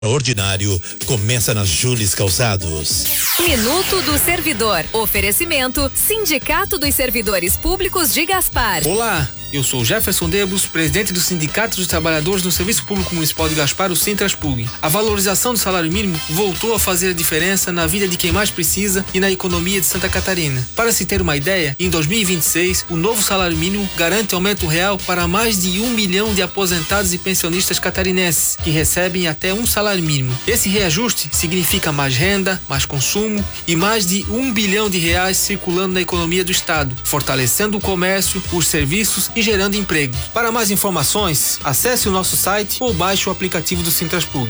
Ordinário começa na Jules Calçados. Minuto do Servidor. Oferecimento Sindicato dos Servidores Públicos de Gaspar. Olá, eu sou Jefferson Debus, presidente do Sindicato dos Trabalhadores do Serviço Público Municipal de Gaspar, o Sintraspug. A valorização do salário mínimo voltou a fazer a diferença na vida de quem mais precisa e na economia de Santa Catarina. Para se ter uma ideia, em 2026, o novo salário mínimo garante aumento real para mais de 1 milhão de aposentados e pensionistas catarinenses, que recebem até um salário mínimo. Esse reajuste significa mais renda, mais consumo e mais de R$1 bilhão circulando na economia do estado, fortalecendo o comércio, os serviços e gerando emprego. Para mais informações, acesse o nosso site ou baixe o aplicativo do Sintraspug.